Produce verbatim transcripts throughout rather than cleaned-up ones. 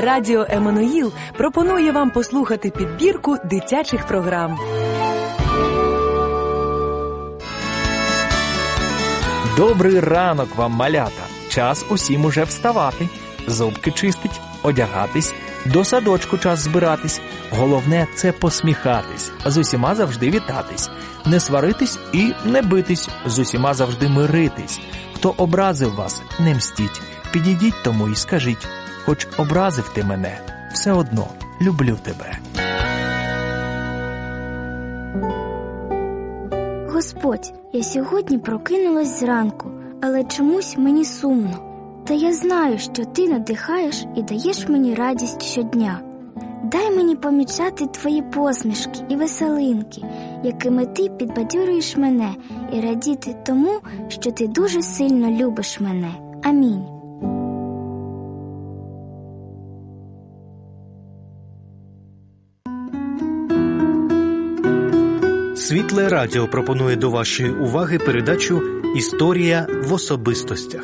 Радіо Еммануїл пропонує вам послухати підбірку дитячих програм. Добрий ранок вам, малята! Час усім уже вставати, зубки чистить, одягатись, до садочку час збиратись. Головне – це посміхатись, з усіма завжди вітатись, не сваритись і не битись, з усіма завжди миритись. Хто образив вас, не мстіть, підійдіть тому і скажіть, хоч образив ти мене, все одно люблю тебе. Господь, я сьогодні прокинулась зранку, але чомусь мені сумно. Та я знаю, що ти надихаєш і даєш мені радість щодня. Дай мені помічати твої посмішки і веселинки, якими ти підбадьорюєш мене, і радіти тому, що ти дуже сильно любиш мене. Амінь. Світле радіо пропонує до вашої уваги передачу «Історія в особистостях».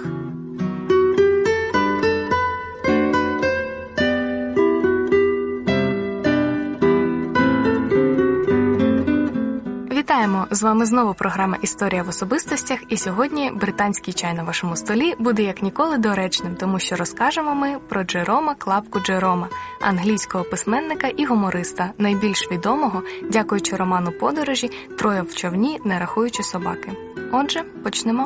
Вітаємо! З вами знову програма «Історія в особистостях», і сьогодні британський чай на вашому столі буде як ніколи доречним, тому що розкажемо ми про Джерома Клапку Джерома, англійського письменника і гумориста, найбільш відомого, дякуючи роману «Подорожі», «Троє в човні, не рахуючи собаки». Отже, почнемо.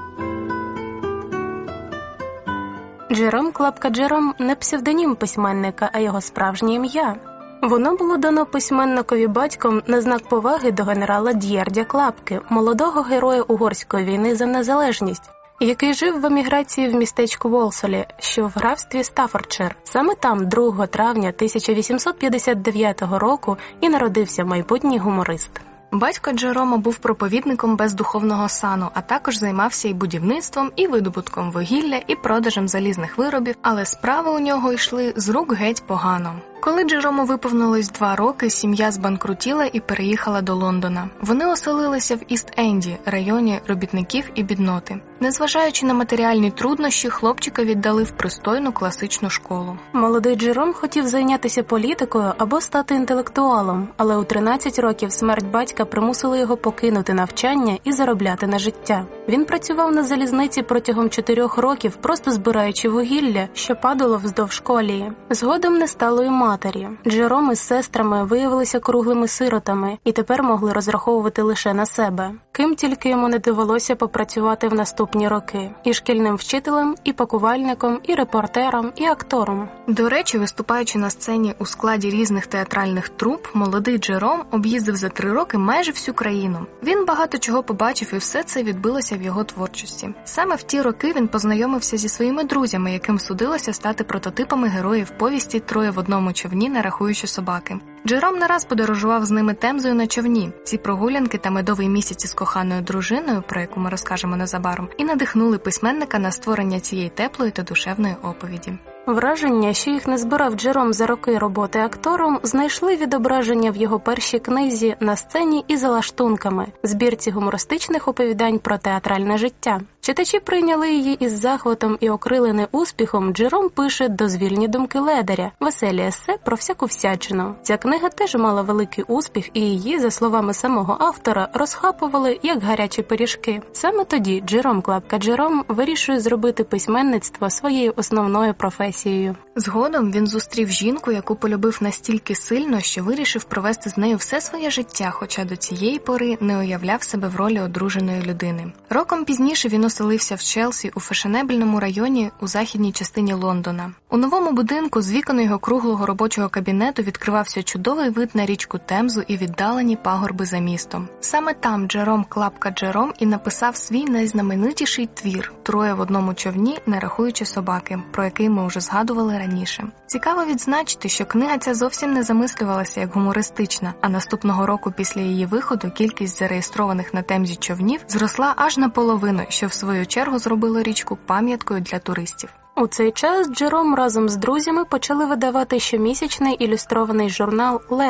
Джером Клапка Джером – не псевдонім письменника, а його справжнє ім'я. Воно було дано письменникові батьком на знак поваги до генерала Д'єрдя Клапки, молодого героя Угорської війни за незалежність, який жив в еміграції в містечку Волсолі, що в графстві Стаффордшир. Саме там другого травня тисяча вісімсот п'ятдесят дев'ятого року і народився майбутній гуморист. Батько Джерома був проповідником без духовного сану, а також займався і будівництвом, і видобутком вугілля, і продажем залізних виробів, але справи у нього йшли з рук геть погано. Коли Джерому виповнилось два роки, сім'я збанкрутіла і переїхала до Лондона. Вони оселилися в Іст-Енді, районі робітників і бідноти. Незважаючи на матеріальні труднощі, хлопчика віддали в пристойну класичну школу. Молодий Джером хотів зайнятися політикою або стати інтелектуалом, але у тринадцять років смерть батька примусила його покинути навчання і заробляти на життя. Він працював на залізниці протягом чотирьох років, просто збираючи вугілля, що падало вздовж колії. Згодом не стало й матері. Джером із сестрами виявилися круглими сиротами і тепер могли розраховувати лише на себе. Ким тільки йому не довелося попрацювати в наступні роки. І шкільним вчителем, і пакувальником, і репортером, і актором. До речі, виступаючи на сцені у складі різних театральних труп, молодий Джером об'їздив за три роки майже всю країну. Він багато чого побачив, і все це відбилося в його творчості. Саме в ті роки він познайомився зі своїми друзями, яким судилося стати прототипами героїв повісті «Троє в одному човні, не рахуючи собаки». Джером не раз подорожував з ними Темзою на човні. Ці прогулянки та медовий місяць із коханою дружиною, про яку ми розкажемо незабаром, і надихнули письменника на створення цієї теплої та душевної оповіді. Враження, що їх не збирав Джером за роки роботи актором, знайшли відображення в його першій книзі «На сцені і за лаштунками» – збірці гумористичних оповідань про театральне життя. Читачі прийняли її із захватом і окрилений успіхом, Джером пише «Дозвільні думки ледаря» – веселі есе про всяку всячину. Ця книга теж мала великий успіх, і її, за словами самого автора, розхапували як гарячі пиріжки. Саме тоді Джером Клапка Джером вирішує зробити письменництво своєю основною професією. Згодом він зустрів жінку, яку полюбив настільки сильно, що вирішив провести з нею все своє життя, хоча до цієї пори не уявляв себе в ролі одруженої людини. Роком пізніше він оселився в Челсі у фешенебельному районі у західній частині Лондона. У новому будинку з вікон його круглого робочого кабінету відкривався чудовий вид на річку Темзу і віддалені пагорби за містом. Саме там Джером Клапка Джером і написав свій найзнаменитіший твір «Троє в одному човні, не рахуючи собаки», про який ми вже згадували раніше. Цікаво відзначити, що книга ця зовсім не замислювалася як гумористична, а наступного року після її виходу кількість зареєстрованих на Темзі човнів зросла аж наполовину, що в свою чергу зробило річку пам'яткою для туристів. У цей час Джером разом з друзями почали видавати щомісячний ілюстрований журнал «Ледар».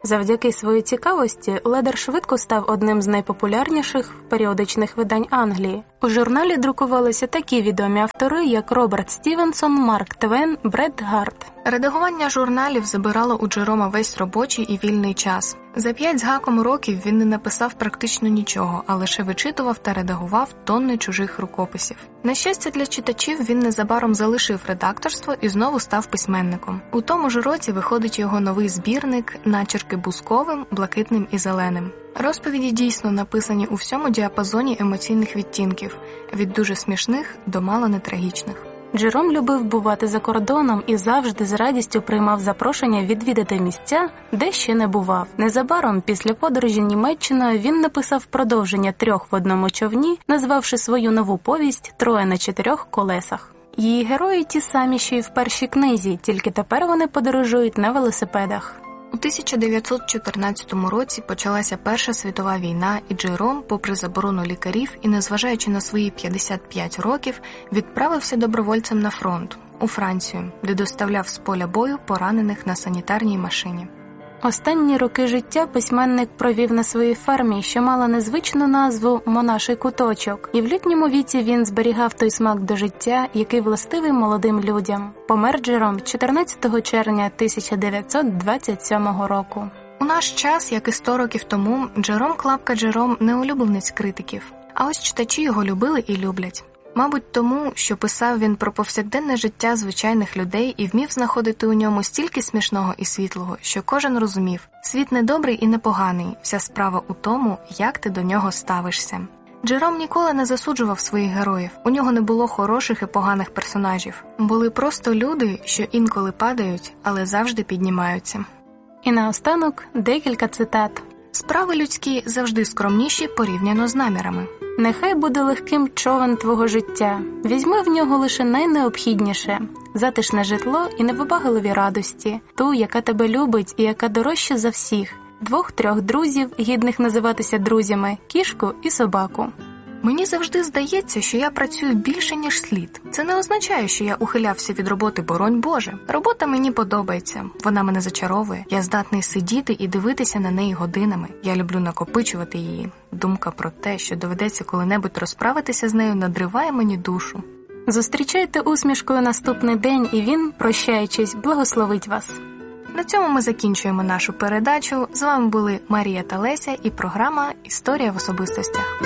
Завдяки своїй цікавості Ледер швидко став одним з найпопулярніших періодичних видань Англії. У журналі друкувалися такі відомі автори, як Роберт Стівенсон, Марк Твен, Бред Гарт. Редагування журналів забирало у Джерома весь робочий і вільний час. За п'ять з гаком років він не написав практично нічого, а лише вичитував та редагував тонни чужих рукописів. На щастя для читачів, він незабаром залишив редакторство і знову став письменником. У тому ж році виходить його новий збірник «Начерки бусковим, блакитним і зеленим». Розповіді дійсно написані у всьому діапазоні емоційних відтінків, від дуже смішних до мало не трагічних. Джером любив бувати за кордоном і завжди з радістю приймав запрошення відвідати місця, де ще не бував. Незабаром після подорожі Німеччиною він написав продовження «Трьох в одному човні», назвавши свою нову повість «Троє на чотирьох колесах». Її герої ті самі, що й в першій книзі, тільки тепер вони подорожують на велосипедах. У тисяча дев'ятсот чотирнадцятому році почалася Перша світова війна, і Джером, попри заборону лікарів і незважаючи на свої п'ятдесят п'ять років, відправився добровольцем на фронт, у Францію, де доставляв з поля бою поранених на санітарній машині. Останні роки життя письменник провів на своїй фермі, що мала незвичну назву «Монаший куточок», і в літньому віці він зберігав той смак до життя, який властивий молодим людям. Помер Джером чотирнадцятого червня тисяча дев'ятсот двадцять сьомого року. У наш час, як і сто років тому, Джером Клапка Джером не улюбленець критиків, а ось читачі його любили і люблять. Мабуть, тому, що писав він про повсякденне життя звичайних людей і вмів знаходити у ньому стільки смішного і світлого, що кожен розумів – світ не добрий і не поганий, вся справа у тому, як ти до нього ставишся. Джером ніколи не засуджував своїх героїв, у нього не було хороших і поганих персонажів. Були просто люди, що інколи падають, але завжди піднімаються. І наостанок декілька цитат. «Справи людські завжди скромніші порівняно з намірами. Нехай буде легким човен твого життя. Візьми в нього лише найнеобхідніше – затишне житло і невибагливі радості, ту, яка тебе любить і яка дорожча за всіх, двох-трьох друзів, гідних називатися друзями, кішку і собаку». Мені завжди здається, що я працюю більше, ніж слід. Це не означає, що я ухилявся від роботи, боронь Боже. Робота мені подобається, вона мене зачаровує. Я здатний сидіти і дивитися на неї годинами. Я люблю накопичувати її. Думка про те, що доведеться коли-небудь розправитися з нею, надриває мені душу. Зустрічайте усмішкою наступний день, і він, прощаючись, благословить вас. На цьому ми закінчуємо нашу передачу. З вами були Марія та Леся і програма «Історія в особистостях».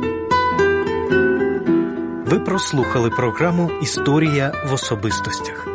Ви прослухали програму «Історія в особистостях».